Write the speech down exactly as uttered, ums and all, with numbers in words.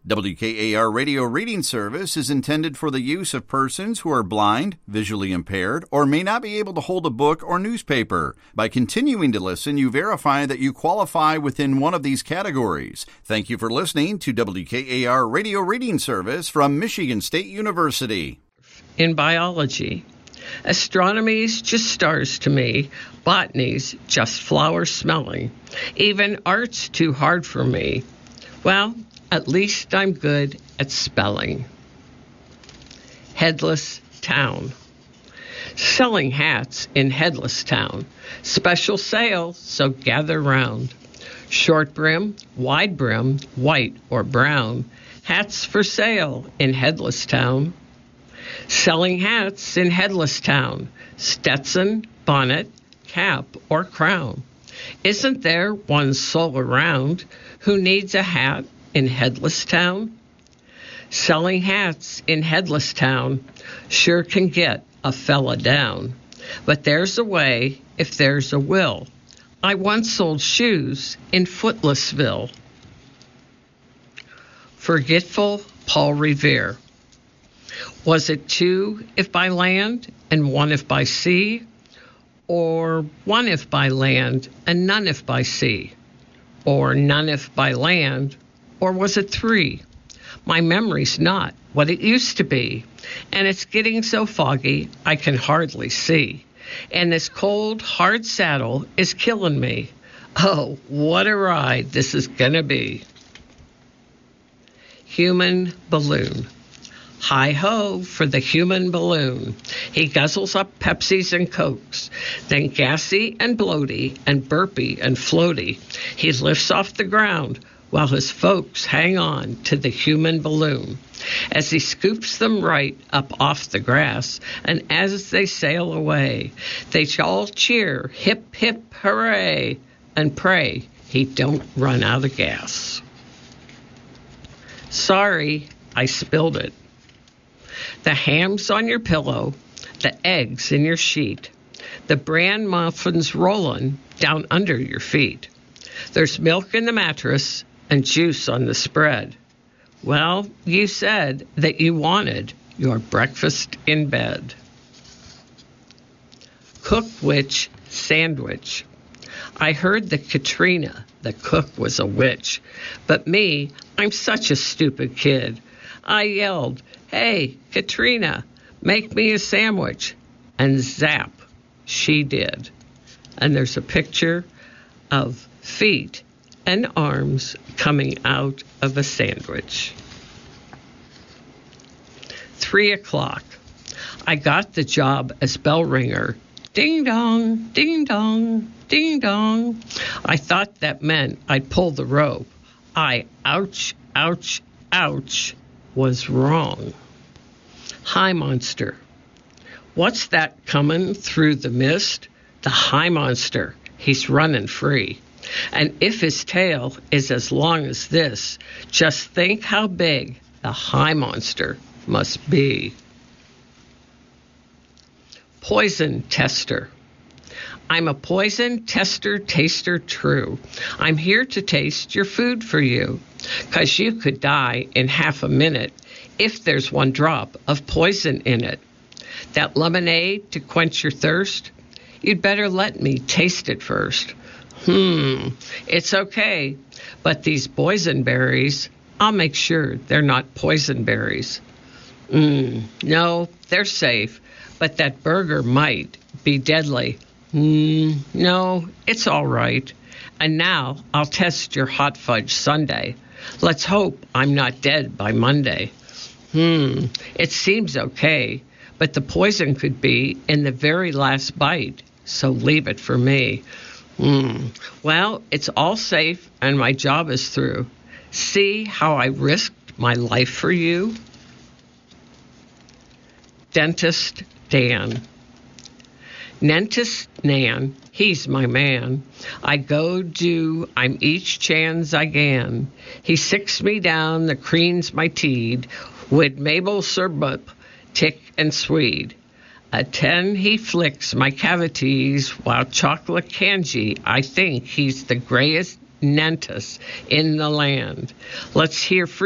W K A R Radio Reading Service is intended for the use of persons who are blind, visually impaired, or may not be able to hold a book or newspaper. By continuing to listen, you verify that you qualify within one of these categories. Thank you for listening to W K A R Radio Reading Service from Michigan State University. In biology, astronomy's just stars to me, botany's just flower smelling, even art's too hard for me. Well, at least I'm good at spelling. Headless Town. Selling hats in Headless Town. Special sale, so gather round. Short brim, wide brim, white or brown. Hats for sale in Headless Town. Selling hats in Headless Town. Stetson, bonnet, cap, or crown. Isn't there one soul around who needs a hat in Headless Town? Selling hats in Headless Town sure can get a fella down. But there's a way if there's a will. I once sold shoes in Footlessville. Forgetful Paul Revere. Was it two if by land and one if by sea? Or one if by land and none if by sea? Or none if by land? Or was it three? My memory's not what it used to be, and it's getting so foggy I can hardly see. And this cold, hard saddle is killing me. Oh, what a ride this is gonna be. Human balloon. Hi-ho for the human balloon. He guzzles up Pepsis and Cokes, then gassy and bloaty and burpy and floaty. He lifts off the ground while his folks hang on to the human balloon. As he scoops them right up off the grass, and as they sail away, they all cheer, hip, hip, hooray, and pray he don't run out of gas. Sorry, I spilled it. The ham's on your pillow, the eggs in your sheet, the bran muffins rolling down under your feet. There's milk in the mattress and juice on the spread. Well, you said that you wanted your breakfast in bed. Cook witch sandwich. I heard that Katrina, the cook, was a witch, but me, I'm such a stupid kid. I yelled, "Hey, Katrina, make me a sandwich." And zap, she did. And there's a picture of feet and arms coming out of a sandwich. Three o'clock. I got the job as bell ringer. Ding dong, ding dong, ding dong. I thought that meant I'd pull the rope. I, ouch, ouch, ouch, was wrong. High monster. What's that coming through the mist? The high monster. He's running free. And if his tail is as long as this, just think how big the high monster must be. Poison tester. I'm a poison tester, taster true. I'm here to taste your food for you, 'cause you could die in half a minute if there's one drop of poison in it. That lemonade to quench your thirst, you'd better let me taste it first. Hmm, it's okay, but these boysenberries, I'll make sure they're not poison berries. Mm, no, they're safe, but that burger might be deadly. Mm, no, it's all right. And now I'll test your hot fudge sundae. Let's hope I'm not dead by Monday. Hmm, it seems okay, but the poison could be in the very last bite, so leave it for me. Hmm, well, it's all safe and my job is through. See how I risked my life for you? Dentist Dan. Dentist Nan, he's my man. I go do, I'm each chance I gan. He sicks me down, the creams my teed, with maple syrup, tick and swede. A ten he flicks my cavities, while chocolate candy, I think he's the grayest dentist in the land. Let's hear free